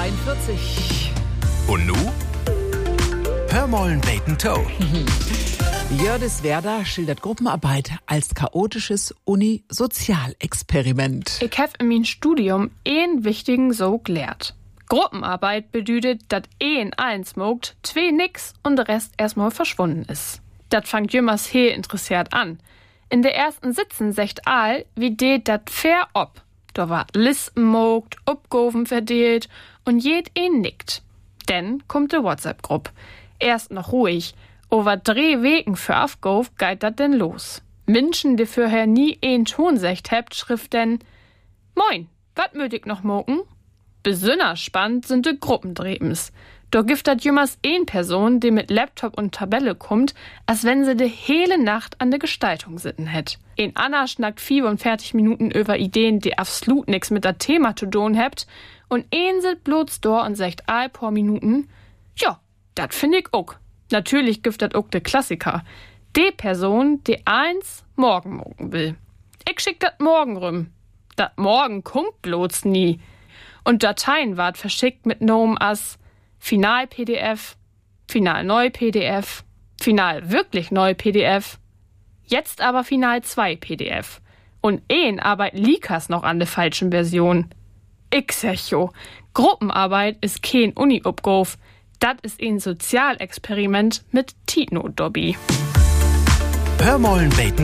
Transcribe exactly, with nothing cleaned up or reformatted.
dreiundvierzig. Und nu? Hör mollen Bacon Toe. Jördis Werder schildert Gruppenarbeit als chaotisches Uni-Sozialexperiment. Ich hab in meinem Studium einen wichtigen Sog gelehrt. Gruppenarbeit bedeutet, dass ein eins mogt, zwei nix und der Rest erstmal verschwunden ist. Das fangt jümmers he interessiert an. In der ersten Sitzen secht all, wie det dat fair ob. Da war Listen mogt, Uppgoven verdeelt und jed een nickt. Denn kommt de WhatsApp-Gruppe. Erst noch ruhig. Over drei Wegen für Aufgauf geht dat denn los. Menschen, die vorher nie een Ton secht hebt, schrift denn: Moin, wat mötig noch moken? Besonders spannend sind de Gruppendrebens. Da gibt dat jümmers een Person, die mit Laptop und Tabelle kommt, als wenn sie de hele Nacht an der Gestaltung sitten hätt. Een Anna schnackt vierundvierzig Minuten über Ideen, die absolut nix mit der Thema zu tun hebt, und een sit bloß da und sagt all paar Minuten: Ja, dat find ich ook. Natürlich gibt dat ook de Klassiker. De Person, die eins morgen mogen will. Ich schick dat morgen rum. Dat morgen kommt bloß nie. Und Dateien ward verschickt mit Nomen as Final-P D F, Final-Neu-P D F, Final-Wirklich-Neu-P D F, jetzt aber Final-zwei-P D F. Und een arbeit Likas noch an der falschen Version. Ich sag jo, Gruppenarbeit ist kein Uni-Uppgauf. Dat ist ein Sozialexperiment mit Tino-Dobby. Hör mollen Bacon